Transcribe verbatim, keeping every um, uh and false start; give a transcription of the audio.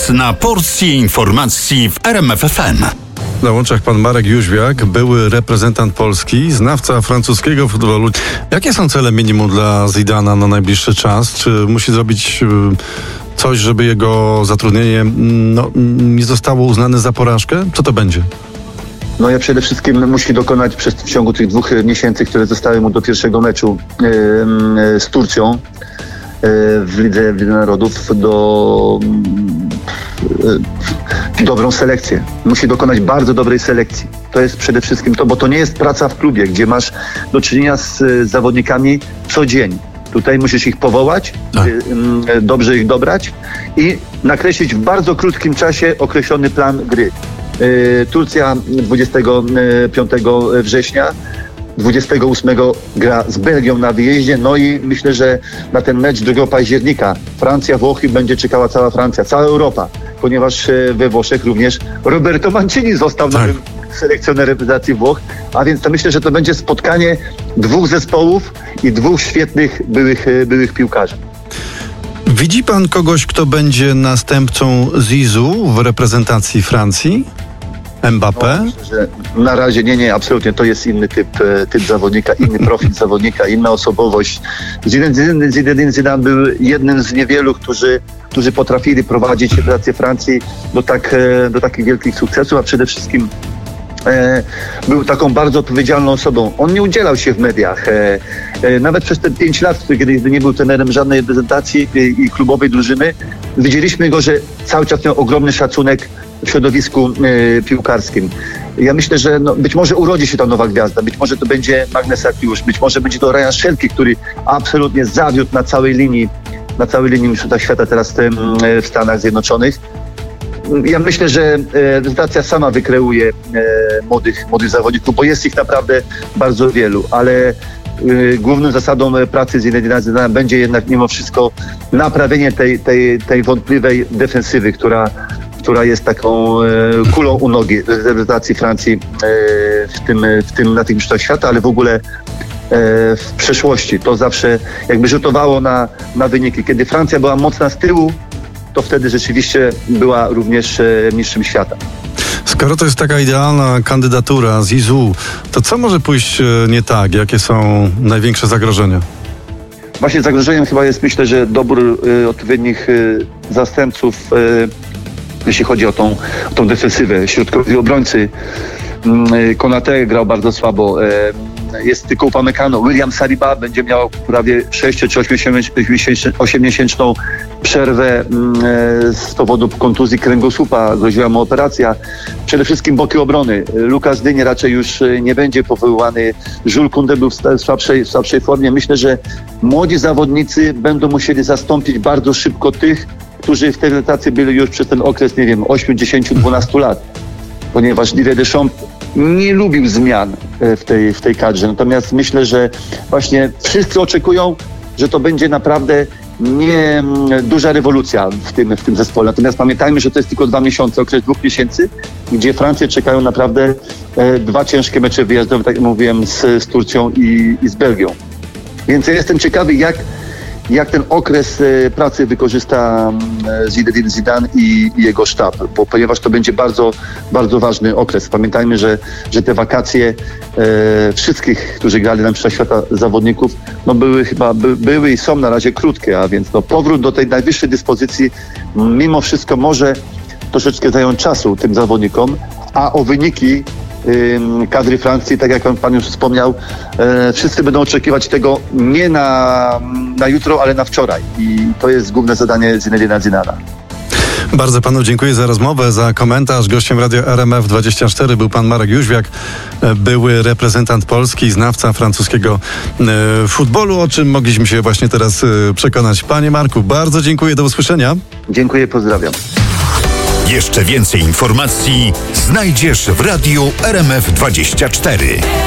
Czas na porcję informacji w R M F F M. Na łączach pan Marek Jóźwiak, były reprezentant Polski, znawca francuskiego futbolu. Jakie są cele minimum dla Zidana na najbliższy czas? Czy musi zrobić coś, żeby jego zatrudnienie no, nie zostało uznane za porażkę? Co to będzie? No ja przede wszystkim musi dokonać przez w ciągu tych dwóch miesięcy, które zostały mu do pierwszego meczu yy, yy, z Turcją yy, w Lidze, w Lidze Narodów do yy, dobrą selekcję. Musi dokonać bardzo dobrej selekcji. To jest przede wszystkim to, bo to nie jest praca w klubie, gdzie masz do czynienia z, z zawodnikami co dzień. Tutaj musisz ich powołać, tak. yy, dobrze ich dobrać i nakreślić w bardzo krótkim czasie określony plan gry. Turcja dwudziestego piątego września, dwudziestego ósmego gra z Belgią na wyjeździe, no i myślę, że na ten mecz drugiego października Francja, Włochy będzie czekała cała Francja, cała Europa, ponieważ we Włoszech również Roberto Mancini został tak. nowym selekcjonerem reprezentacji Włoch, a więc to myślę, że to będzie spotkanie dwóch zespołów i dwóch świetnych byłych, byłych piłkarzy. Widzi pan kogoś, kto będzie następcą Zizou w reprezentacji Francji? Mbappé? No, myślę, że na razie nie, nie, absolutnie. To jest inny typ, typ zawodnika, inny profil zawodnika, inna osobowość. Zinedine Zidane Zidane był jednym z niewielu, którzy, którzy potrafili prowadzić reprezentację Francji do, tak, do takich wielkich sukcesów, a przede wszystkim E, był taką bardzo odpowiedzialną osobą. On nie udzielał się w mediach. E, e, nawet przez te pięć lat, kiedy nie był trenerem żadnej reprezentacji i, i klubowej drużyny, widzieliśmy go, że cały czas miał ogromny szacunek w środowisku e, piłkarskim. Ja myślę, że no, być może urodzi się ta nowa gwiazda, być może to będzie Magnus Akiusz, być może będzie to Ryan Szelki, który absolutnie zawiódł na całej linii, na całej linii mistrzostwa świata teraz e, w Stanach Zjednoczonych. Ja myślę, że reprezentacja sama wykreuje e, młodych, młodych zawodników, bo jest ich naprawdę bardzo wielu, ale e, główną zasadą pracy Zinedina Zidana będzie jednak mimo wszystko naprawienie tej, tej, tej wątpliwej defensywy, która, która jest taką e, kulą u nogi reprezentacji Francji e, w tym, w tym, na tych mistrzostwach świata, ale w ogóle e, w przeszłości. To zawsze jakby rzutowało na, na wyniki. Kiedy Francja była mocna z tyłu, to wtedy rzeczywiście była również mistrzem świata. Skoro to jest taka idealna kandydatura Zizou, to co może pójść nie tak? Jakie są największe zagrożenia? Właśnie zagrożeniem chyba jest, myślę, że dobór y, odpowiednich y, zastępców, y, jeśli chodzi o tą, o tą defensywę. Środkowi obrońcy y, Konaté grał bardzo słabo. Y, Jest tylko Upamecano. William Saliba będzie miał prawie sześć czy ośmiomiesięczną przerwę z powodu kontuzji kręgosłupa. Groziła mu operacja. Przede wszystkim boki obrony. Lukas Dynie raczej już nie będzie powoływany. Jules Koundé był w słabszej, w słabszej formie. Myślę, że młodzi zawodnicy będą musieli zastąpić bardzo szybko tych, którzy w tej reprezentacji byli już przez ten okres, nie wiem, osiem, dziesięć, dwanaście lat. Ponieważ Didier Deschamps nie lubił zmian w tej, w tej kadrze. Natomiast myślę, że właśnie wszyscy oczekują, że to będzie naprawdę nie duża rewolucja w tym, w tym zespole. Natomiast pamiętajmy, że to jest tylko dwa miesiące, okres dwóch miesięcy, gdzie Francję czekają naprawdę e, dwa ciężkie mecze wyjazdowe, tak jak mówiłem, z, z Turcją i, i z Belgią. Więc ja jestem ciekawy, jak jak ten okres e, pracy wykorzysta e, Zinedine Zidane i, i jego sztab, bo ponieważ to będzie bardzo, bardzo ważny okres. Pamiętajmy, że, że te wakacje e, wszystkich, którzy grali na mistrzostwach świata zawodników, no były chyba, by, były i są na razie krótkie, a więc no, powrót do tej najwyższej dyspozycji mimo wszystko może troszeczkę zająć czasu tym zawodnikom, a o wyniki kadry Francji, tak jak pan już wspomniał, e, wszyscy będą oczekiwać tego nie na, na jutro, ale na wczoraj. I to jest główne zadanie Zinedina Zidana. Bardzo panu dziękuję za rozmowę, za komentarz. Gościem Radia R M F dwadzieścia cztery był pan Marek Jóźwiak, były reprezentant Polski, znawca francuskiego e, futbolu, o czym mogliśmy się właśnie teraz e, przekonać. Panie Marku, bardzo dziękuję, do usłyszenia. Dziękuję, pozdrawiam. Jeszcze więcej informacji znajdziesz w Radiu R M F dwadzieścia cztery.